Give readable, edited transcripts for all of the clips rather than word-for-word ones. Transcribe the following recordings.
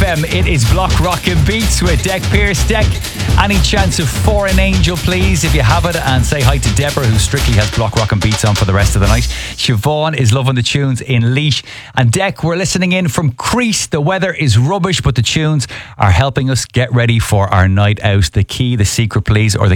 FM. It is Block Rockin' Beats with Deck Pierce. Deck, any chance of Foreign Angel, please, if you have it, and say hi to Deborah, who strictly has Block Rockin' Beats on for the rest of the night. Siobhan is loving the tunes in Leash. And Deck, we're listening in from Crease. The weather is rubbish, but the tunes are helping us get ready for our night out. The key, the secret, please, or the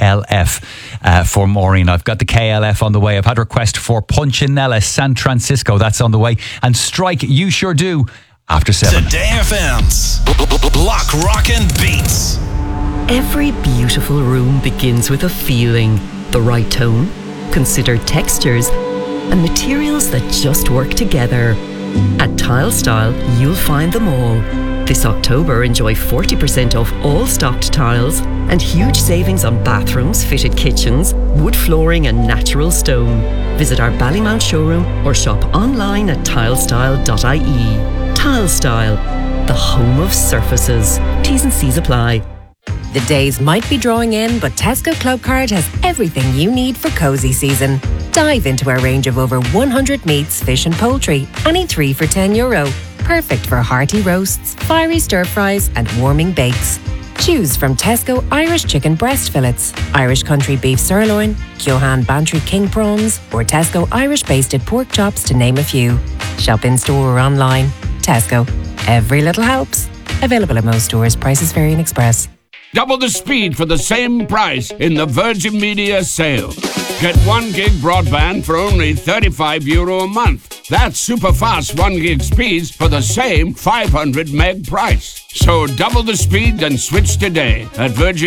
KLF for Maureen. I've got the KLF on the way. I've had a request for Punchinella San Francisco. That's on the way. And Strike, You Sure Do, after 7. Today FM's Block Rockin' Beats. Every beautiful room begins with a feeling, the right tone, considered textures, and materials that just work together. At Tile Style, you'll find them all. This October, enjoy 40% off all stocked tiles and huge savings on bathrooms, fitted kitchens, wood flooring and natural stone. Visit our Ballymount showroom or shop online at tilestyle.ie. Tile Style, the home of surfaces. T's and C's apply. The days might be drawing in, but Tesco Clubcard has everything you need for cosy season. Dive into our range of over 100 meats, fish and poultry, any 3 for €10. Perfect for hearty roasts, fiery stir-fries and warming bakes. Choose from Tesco Irish chicken breast fillets, Irish country beef sirloin, Johan Bantry king prawns, or Tesco Irish basted pork chops, to name a few. Shop in store or online. Tesco. Every little helps. Available at most stores. Prices vary in Express. Double the speed for the same price in the Virgin Media sale. Get 1 gig broadband for only €35 a month. That's super fast 1 gig speeds for the same 500 meg price. So double the speed and switch today at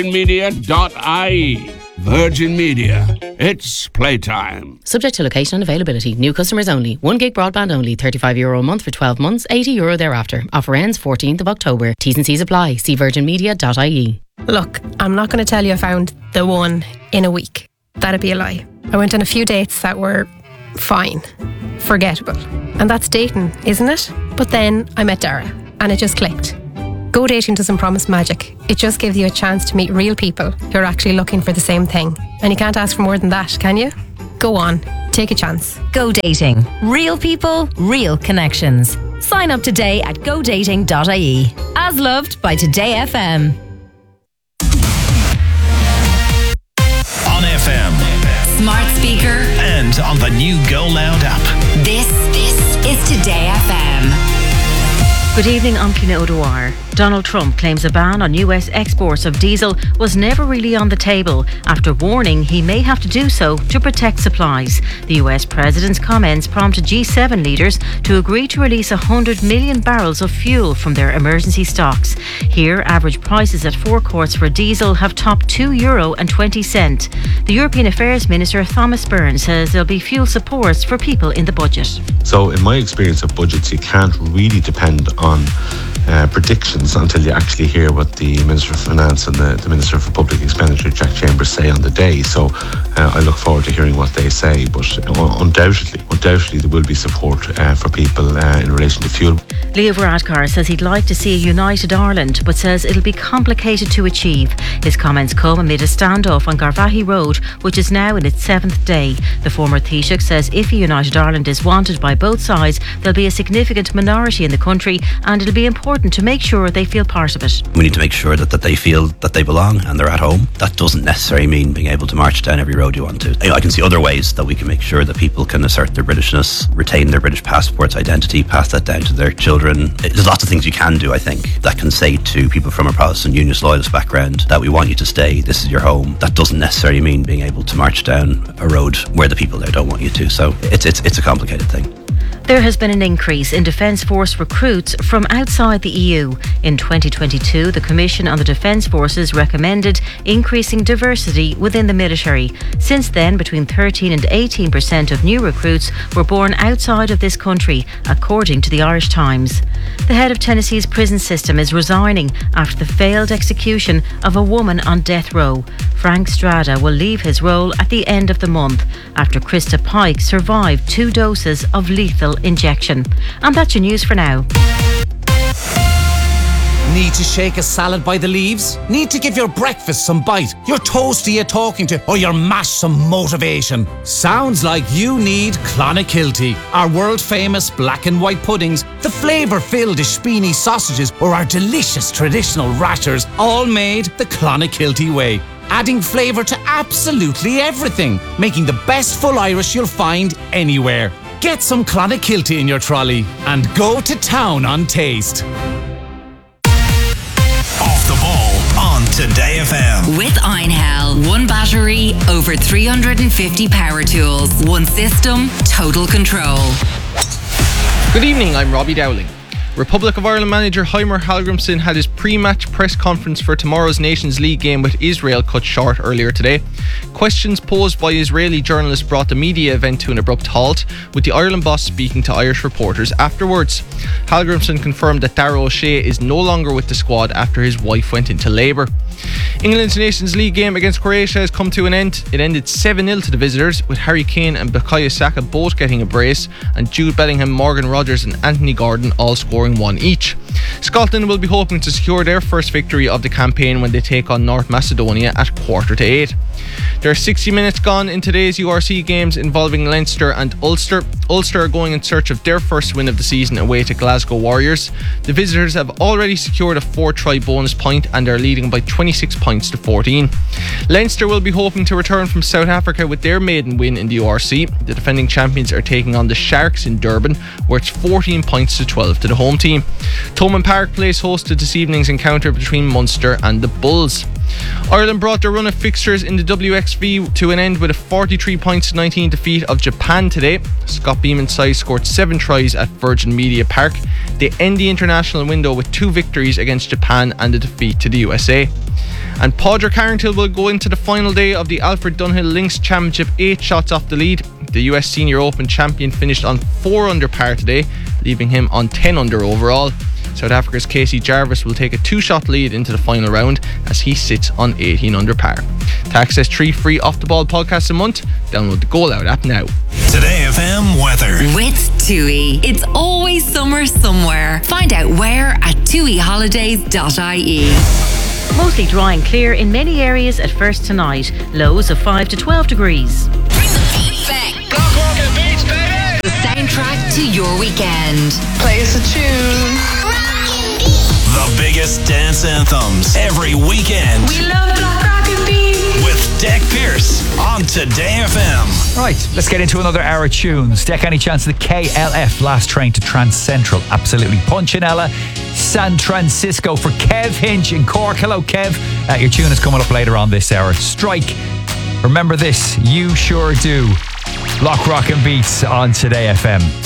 virginmedia.ie. Virgin Media. It's playtime. Subject to location and availability. New customers only. 1 gig broadband only. €35 a month for 12 months. €80 thereafter. Offer ends 14th of October. T's and C's apply. See virginmedia.ie. Look, I'm not going to tell you I found the one in a week. That'd be a lie. I went on a few dates that were fine, forgettable. And that's dating, isn't it? But then I met Dara and it just clicked. Go dating doesn't promise magic. It just gives you a chance to meet real people who are actually looking for the same thing. And you can't ask for more than that, can you? Go on, take a chance. Go dating. Real people, real connections. Sign up today at godating.ie. As loved by Today FM. On FM. Smart speaker. And on the new Go Loud app. This is Today FM. Good evening, I'm Cliona O'Dwyer. Donald Trump claims a ban on US exports of diesel was never really on the table after warning he may have to do so to protect supplies. The US president's comments prompted G7 leaders to agree to release 100 million barrels of fuel from their emergency stocks. Here, average prices at forecourts for diesel have topped €2.20. The European Affairs Minister Thomas Byrne says there'll be fuel supports for people in the budget. So in my experience of budgets, you can't really depend on predictions until you actually hear what the Minister of Finance and the Minister for Public Expenditure, Jack Chambers, say on the day. So I look forward to hearing what they say. But undoubtedly there will be support for people in relation to fuel. Leo Varadkar says he'd like to see a united Ireland, but says it'll be complicated to achieve. His comments come amid a standoff on Garvaghey Road, which is now in its 7th day. The former Taoiseach says if a united Ireland is wanted by both sides, there'll be a significant minority in the country, and it'll be important to make sure they feel part of it. We need to make sure that they feel that they belong and they're at home. That doesn't necessarily mean being able to march down every road you want to. I can see other ways that we can make sure that people can assert their Britishness, retain their British passports, identity, pass that down to their children. There's lots of things you can do, I think, that can say to people from a Protestant Unionist loyalist background that we want you to stay, this is your home. That doesn't necessarily mean being able to march down a road where the people there don't want you to. So it's a complicated thing. There has been an increase in Defence Force recruits from outside the EU. In 2022, the Commission on the Defence Forces recommended increasing diversity within the military. Since then, between 13 and 18% of new recruits were born outside of this country, according to the Irish Times. The head of Tennessee's prison system is resigning after the failed execution of a woman on death row. Frank Strada will leave his role at the end of the month after Krista Pike survived 2 doses of lethal injection. And that's your news for now. Need to shake a salad by the leaves? Need to give your breakfast some bite? Your toast you're talking to? Or your mash some motivation? Sounds like you need Clonakilty. Our world famous black and white puddings, the flavour-filled Ishpini sausages, or our delicious traditional rashers, all made the Clonakilty way. Adding flavour to absolutely everything, making the best full Irish you'll find anywhere. Get some Clonakilty in your trolley and go to town on taste. Off the ball on Today FM. With Einhell, one battery, over 350 power tools, one system, total control. Good evening, I'm Robbie Dowling. Republic of Ireland manager Heimer Hallgrimsson had his pre-match press conference for tomorrow's Nations League game with Israel cut short earlier today. Questions posed by Israeli journalists brought the media event to an abrupt halt, with the Ireland boss speaking to Irish reporters afterwards. Hallgrimsson confirmed that Darragh O'Shea is no longer with the squad after his wife went into labour. England's Nations League game against Croatia has come to an end. It ended 7-0 to the visitors, with Harry Kane and Bukayo Saka both getting a brace, and Jude Bellingham, Morgan Rogers and Anthony Gordon all scoring one each. Scotland will be hoping to secure their first victory of the campaign when they take on North Macedonia at 7:45. There are 60 minutes gone in today's URC games involving Leinster and Ulster. Ulster are going in search of their first win of the season away to Glasgow Warriors. The visitors have already secured a 4-try bonus point and are leading by 26 points to 14. Leinster will be hoping to return from South Africa with their maiden win in the URC. The defending champions are taking on the Sharks in Durban, where it's 14 points to 12 to the home team. Thomond Park plays host to this evening's encounter between Munster and the Bulls. Ireland brought their run of fixtures in the WXV to an end with a 43 points to 19 defeat of Japan today. Scott Beeman's side scored 7 tries at Virgin Media Park. They end the international window with 2 victories against Japan and a defeat to the USA. And Padraig Harrington will go into the final day of the Alfred Dunhill Links Championship 8 shots off the lead. The US Senior Open champion finished on 4 under par today, leaving him on 10 under overall. South Africa's Casey Jarvis will take a 2-shot lead into the final round as he sits on 18 under par. To access 3 free Off The Ball podcasts a month, download the Goal Out app now. Today FM weather. With TUI, it's always summer somewhere. Find out where at tuiholidays.ie. Mostly dry and clear in many areas at first tonight. Lows of 5 to 12 degrees. Bring the beat back. Block Rockin' Beats, baby! The soundtrack to your weekend. Play us a tune. The biggest dance anthems every weekend. We love Block Rockin' Beats. With Deck Pearce on Today FM. Right, let's get into another hour of tunes. Deck, any chance of the KLF last train to Trans Central? Absolutely. Punchinella, San Francisco for Kev Hinch in Cork. Hello, Kev. Your tune is coming up later on this hour. Strike. Remember this, you sure do. Block Rockin' Beats on Today FM.